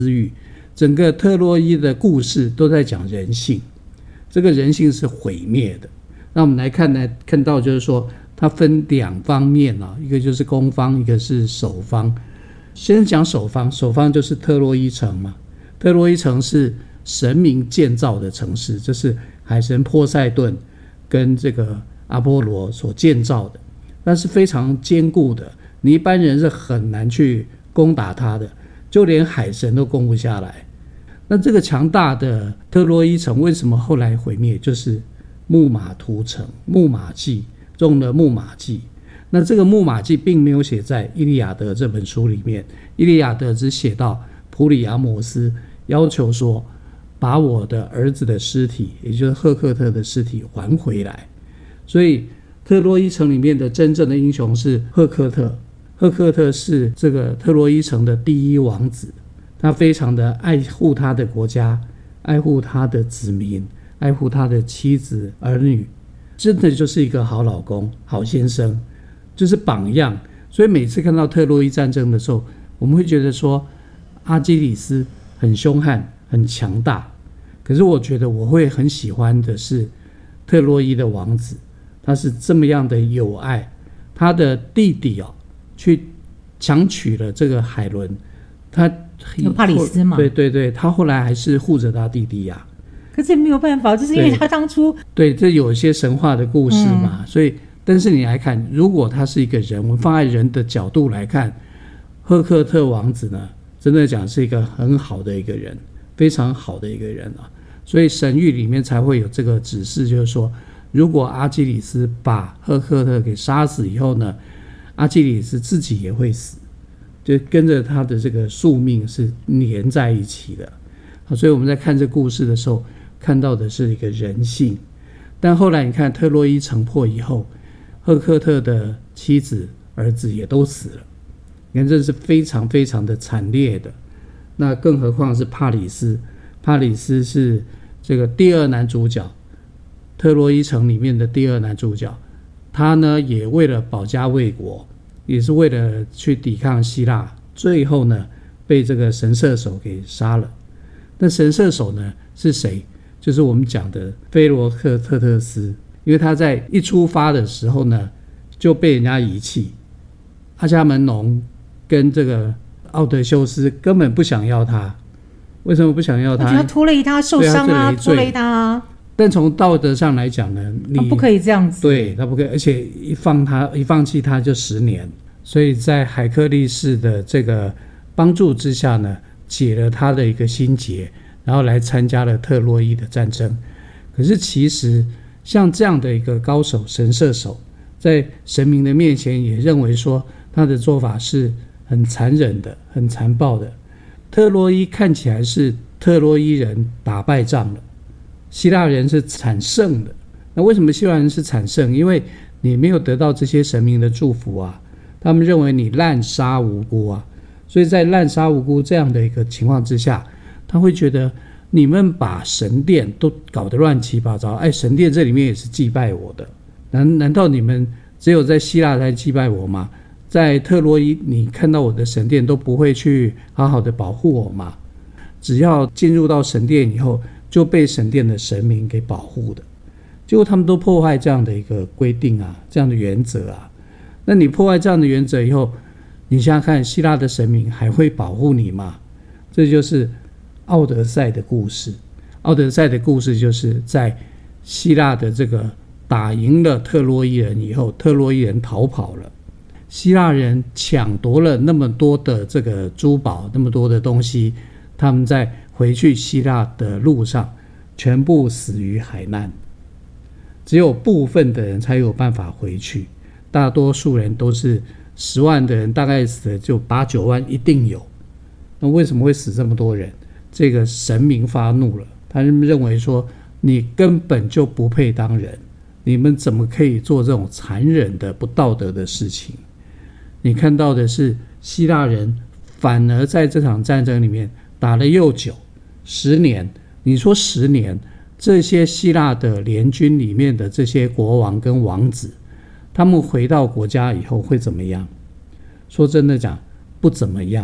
整个特洛伊的故事都在讲人性，这个人性是毁灭的。那我们来看到就是说它分两方面啊，一个就是攻方，一个是守方。先讲守方，守方就是特洛伊城嘛。特洛伊城是神明建造的城市，这是海神波塞顿跟这个阿波罗所建造的，但是非常坚固的，你一般人是很难去攻打它的，就连海神都攻不下来。那这个强大的特洛伊城为什么后来毁灭？就是木马屠城，木马计，中了木马计。那这个木马计并没有写在《伊利亚德》这本书里面，《伊利亚德》只写到普里阿摩斯要求说，把我的儿子的尸体，也就是赫克特的尸体还回来。所以特洛伊城里面的真正的英雄是赫克特，赫克特是这个特洛伊城的第一王子，他非常的爱护他的国家，爱护他的子民，爱护他的妻子儿女，真的就是一个好老公、好先生，就是榜样。所以每次看到特洛伊战争的时候，我们会觉得说阿基里斯很凶悍、很强大，可是我觉得我会很喜欢的是特洛伊的王子，他是这么样的有爱。他的弟弟去强娶了这个海伦，他有帕里斯嘛？ 对对对，他后来还是护着他弟弟呀。 可是没有办法，就是因为他当初对，这有一些神话的故事嘛，所以但是你来看，如果他是一个人，我们放在人的角度来看，赫克特王子呢，真的讲是一个很好的一个人，非常好的一个人啊。所以神谕里面才会有这个指示，就是说，如果阿基里斯把赫克特给杀死以后呢，阿基里斯自己也会死，就跟着他的这个宿命是连在一起的。所以我们在看这故事的时候，看到的是一个人性。但后来你看特洛伊城破以后，赫克特的妻子儿子也都死了，你看这是非常非常的惨烈的。那更何况是帕里斯，帕里斯是这个第二男主角，特洛伊城里面的第二男主角，他呢也为了保家卫国，也是为了去抵抗希腊，最后呢被这个神射手给杀了。那神射手呢是谁？就是我们讲的菲罗克特特斯，因为他在一出发的时候呢就被人家遗弃，阿伽门农跟这个奥德修斯根本不想要他。为什么不想要他？ 我觉得拖累他受伤啊，拖累他啊。 但从道德上来讲呢， 他不可以这样子。 对，他不可以，而且一放弃他就10年。所以在海克力士的这个帮助之下呢，解了他的一个心结，然后来参加了特洛伊的战争。可是其实像这样的一个高手神射手，在神明的面前也认为说他的做法是很残忍的，很残暴的。特洛伊看起来是特洛伊人打败仗了，希腊人是惨胜的。那为什么希腊人是惨胜？因为你没有得到这些神明的祝福啊，他们认为你滥杀无辜啊，所以在滥杀无辜这样的一个情况之下，他会觉得你们把神殿都搞得乱七八糟，神殿这里面也是祭拜我的，难道你们只有在希腊才祭拜我吗？在特洛伊你看到我的神殿都不会去好好的保护我吗？只要进入到神殿以后就被神殿的神明给保护的，结果他们都破坏这样的一个规定啊，这样的原则啊。那你破坏这样的原则以后，你想想看，希腊的神明还会保护你吗？这就是奥德赛的故事。奥德赛的故事就是在希腊的这个打赢了特洛伊人以后，特洛伊人逃跑了，希腊人抢夺了那么多的这个珠宝，那么多的东西，他们在回去希腊的路上全部死于海难，只有部分的人才有办法回去，大多数人都是10万的人，大概死了就8、9万一定有。那为什么会死这么多人？这个神明发怒了，他们认为说你根本就不配当人，你们怎么可以做这种残忍的不道德的事情？你看到的是希腊人反而在这场战争里面打了又久，10年。你说10年，这些希腊的联军里面的这些国王跟王子，他们回到国家以后会怎么样？说真的讲，不怎么样。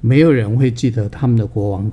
没有人会记得他们的国王